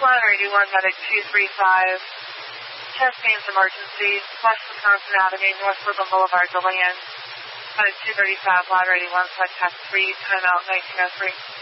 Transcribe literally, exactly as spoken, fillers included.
Ladder eighty-one, medic two three five. Chest pains emergency. West Wisconsin Avenue, North Woodland Boulevard, DeLand. Medic two thirty-five, Ladder eighty-one, flight path three, timeout nineteen oh three.